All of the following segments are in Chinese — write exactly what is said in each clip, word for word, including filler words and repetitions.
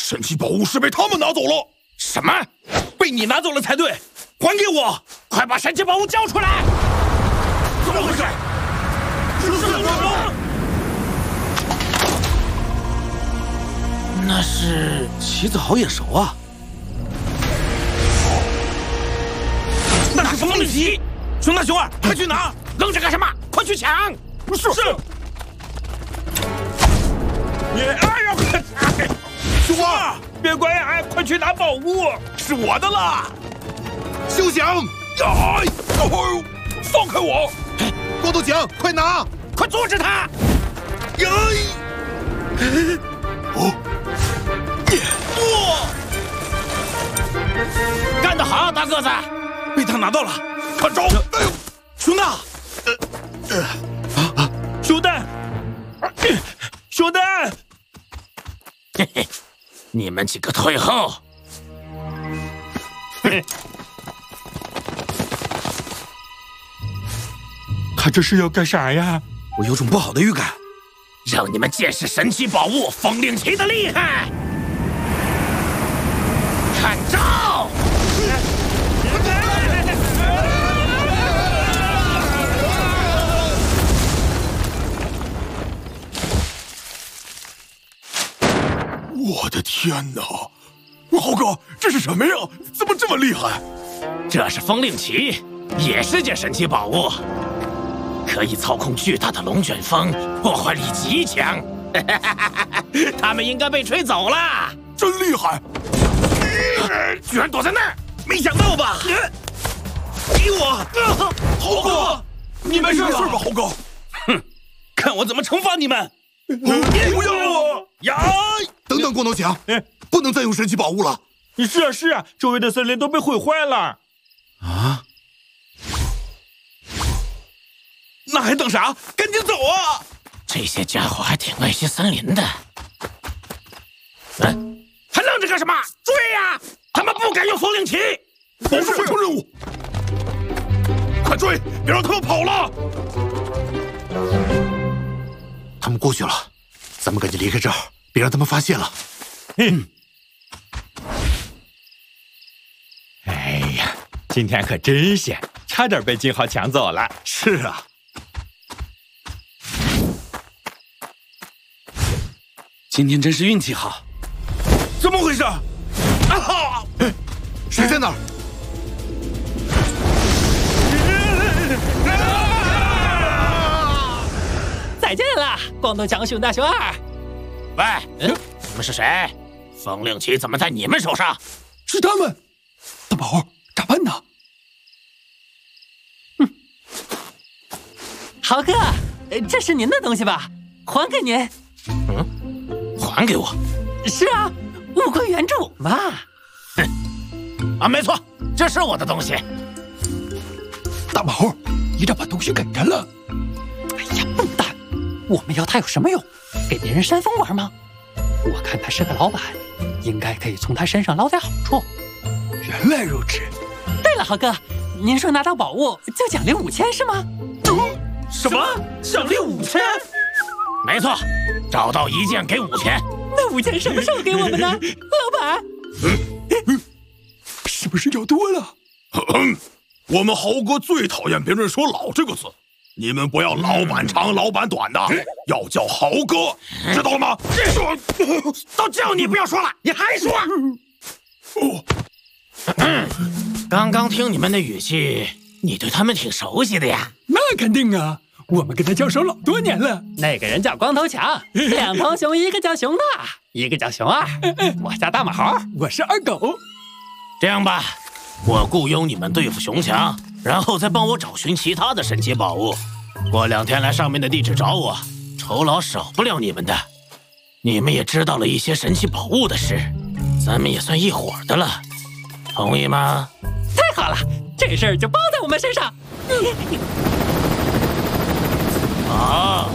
神奇宝物是被他们拿走了。 什么？被你拿走了才对！还给我！快把神奇宝物交出来！ 怎么回事？出事了！ 那是棋子好眼熟啊！那是风铃旗！熊大、熊二，快去拿！愣着干什么？快去抢！ 是是。 你哎呀！快！ 熊二， 别怪俺，快去拿宝物，是我的啦！ 休想！哎，哦，放开我！光头强，快拿！ 快阻止他！ 哎！哦！ 哇！干得好，大个子！被他拿到了， 看招！哎呦， 熊大！呃呃啊啊！熊蛋！熊蛋！嘿嘿，你们几个退后！嘿。 他这是要干啥呀？ 我有种不好的预感，让你们见识神奇宝物风铃旗的厉害！看招！ 我的天哪！豪哥，这是什么呀？怎么这么厉害？ 这是风令旗，也是件神奇宝物，可以操控巨大的龙卷风，破坏力极强。他们应该被吹走了， 真厉害！ 居然躲在那儿，没想到吧？给我， 豪哥，你没事吧？豪哥， 哼，看我怎么惩罚你们！ 不要我呀！ 等等，光头强，不能再用神奇宝物了。 是啊是啊，周围的森林都被毁坏了。 啊！那还等啥？赶紧走啊！这些家伙还挺爱惜森林的。嗯，还愣着干什么？追呀！他们不敢用风铃旗。 不是完成任务，快追！别让他们跑了。他们过去了，咱们赶紧离开这儿，别让他们发现了。 嗯。哎呀，今天可真险，差点被金豪抢走了。 是啊。 今天真是运气好。怎么回事？啊哈！ 谁在那儿？ 再见了，光头强、熊大、熊二。 喂，嗯，你们是谁？风令旗怎么在你们手上？ 是他们。大宝，咋办呢？ 嗯，豪哥，这是您的东西吧？还给您。 嗯，还给我？ 是啊，物归原主嘛。 哼，啊，没错，这是我的东西。 大宝，你咋把东西给他了？ 哎呀，笨蛋！我们要它有什么用？给别人扇风玩吗？我看他是个老板，应该可以从他身上捞点好处。 原来如此。 对了，豪哥，您说拿到宝物就奖励五千是吗？ 什么？奖励五千？没错，找到一件给五千。 那五千什么时候给我们呢，老板？ 是不是要多了？我们豪哥最讨厌别人说“老”这个字。你们不要老板长老板短的，要叫豪哥，知道了吗？ 都叫你不要说了，你还说？哦，刚刚听你们的语气，你对他们挺熟悉的呀？ 那肯定啊，我们跟他交手老多年了。 那个人叫光头强，两头熊，一个叫熊大，一个叫熊二，我叫大马猴， 我是二狗。 这样吧，我雇佣你们对付熊强。然后再帮我找寻其他的神奇宝物，过两天来上面的地址找我，酬劳少不了你们的。你们也知道了一些神奇宝物的事，咱们也算一伙的了，同意吗？ 太好了，这事儿就包在我们身上。 好。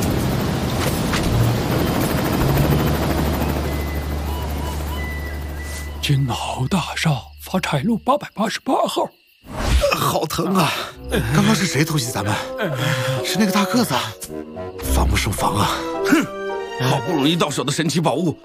金豪大厦发财路八百八十八号。 好疼啊！刚刚是谁偷袭咱们？是那个大个子，防不胜防啊！ 哼，好不容易到手的神奇宝物，